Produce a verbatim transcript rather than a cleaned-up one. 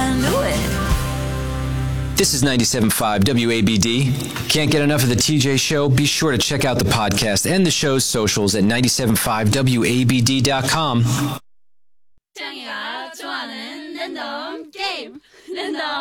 can do it. This is ninety-seven point five W A B D. Can't get enough of the T J Show? Be sure to check out the podcast and the show's socials at ninety-seven point five W A B D dot com. 짱이가 좋아하는 랜덤 게임 랜덤